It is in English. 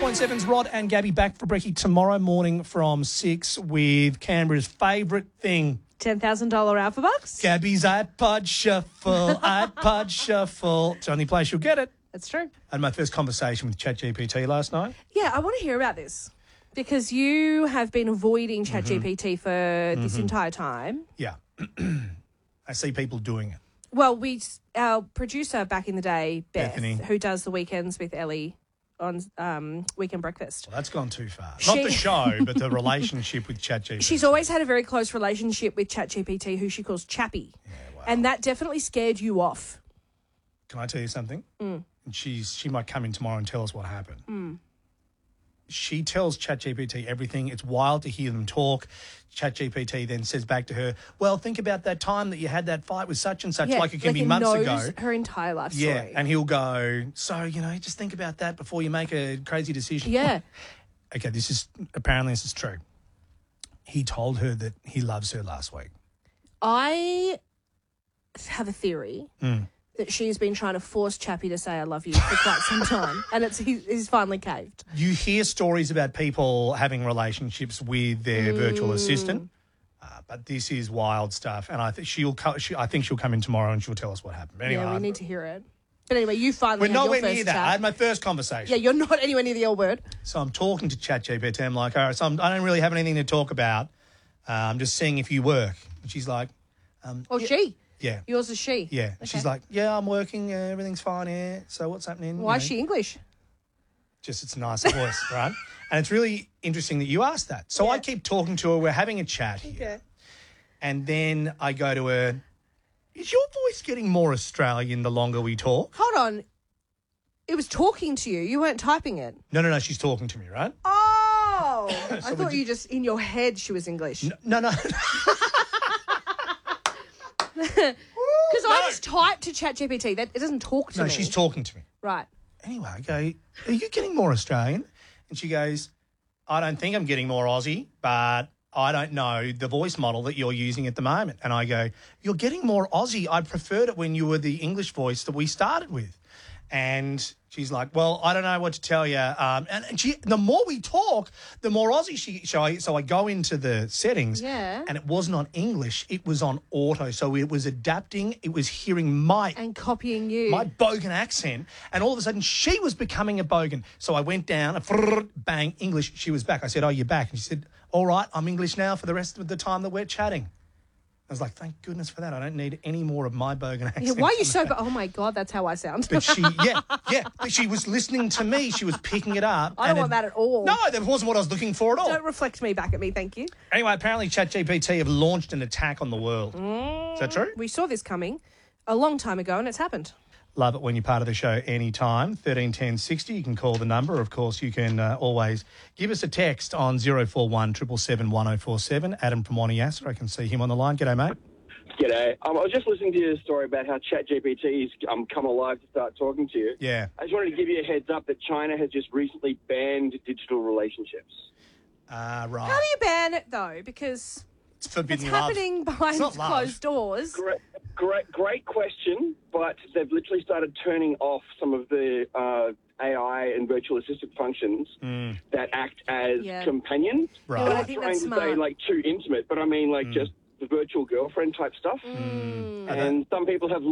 101.7's Rod and Gabby back for brekkie tomorrow morning from 6 with Canberra's favourite thing. $10,000 Alpha Bucks. Gabby's iPod Shuffle, iPod Shuffle. It's the only place you'll get it. That's true. I had my first conversation with ChatGPT last night. Yeah, I want to hear about this because you have been avoiding ChatGPT for this entire time. Yeah. I see people doing it. Well, our producer back in the day, Beth, Bethany. who does the weekends with Ellie on Weekend Breakfast. Well, that's gone too far. Not the show, but the relationship with ChatGPT. She's always had a very close relationship with ChatGPT, who she calls Chappy. Yeah, wow. And that definitely scared you off. Can I tell you something? And she might come in tomorrow and tell us what happened. She tells ChatGPT everything. It's wild to hear them talk. ChatGPT then says back to her, well, think about that time that you had that fight with such and such, like it can be months ago. Her entire life story. Yeah, and he'll go, so, just think about that before you make a crazy decision. Yeah. Okay, this is true. He told her that he loves her last week. I have a theory that she's been trying to force Chappie to say I love you for quite some time, and he's finally caved. You hear stories about people having relationships with their virtual assistant, but this is wild stuff, and I think she'll come in tomorrow and she'll tell us what happened. Anyway, Yeah, we need to hear it. But anyway, you finally we're had nowhere your first near that. chat. I had my first conversation. Yeah, you're not anywhere near the L word. So I'm talking to ChatGPT. I'm like, all right, I don't really have anything to talk about. I'm just seeing if you work. And she's like, She. yeah. Yours is she. Yeah. Okay. She's like, yeah, I'm working. Everything's fine here. So what's happening? Why is she English? Just it's a nicer voice, right? And it's really interesting that you asked that. So I keep talking to her. We're having a chat here. Okay. And then I go to her, is your voice getting more Australian the longer we talk? Hold on. It was talking to you. You weren't typing it. No. She's talking to me, right? Oh. I thought you just, in your head, she was English. No. Because I just typed to ChatGPT. That it doesn't talk to me. No, she's talking to me. Right. Anyway, I go, are you getting more Australian? And she goes, I don't think I'm getting more Aussie, but I don't know the voice model that you're using at the moment. And I go, you're getting more Aussie. I preferred it when you were the English voice that we started with. And she's like, well, I don't know what to tell you. And the more we talk, the more Aussie So I go into the settings, and it was not English. It was on auto. So it was adapting. It was hearing and copying you. my bogan accent. And all of a sudden, she was becoming a bogan. So I went down, bang, English. She was back. I said, oh, you're back. And she said, all right, I'm English now for the rest of the time that we're chatting. I was like, thank goodness for that. I don't need any more of my bogan accent. Yeah, why are you so... Oh, my God, that's how I sound. But but she was listening to me. She was picking it up. I don't want that at all. No, that wasn't what I was looking for at all. Don't reflect me back at me, thank you. Anyway, apparently ChatGPT have launched an attack on the world. Is that true? We saw this coming a long time ago, and it's happened. Love it when you're part of the show anytime. 13 10 60. You can call the number. Of course, you can always give us a text on 041 777 1047. Adam from Wanniassa. I can see him on the line. G'day, mate. G'day. I was just listening to your story about how ChatGPT's come alive to start talking to you. Yeah. I just wanted to give you a heads up that China has just recently banned digital relationships. Right. How do you ban it, though? Because It's forbidden it's love. happening behind not love. closed doors. Great question, but they've literally started turning off some of the AI and virtual assistant functions that act as companions. Right. Yeah, I I'm think trying that's to smart. say too intimate, but I mean just the virtual girlfriend type stuff. And some people have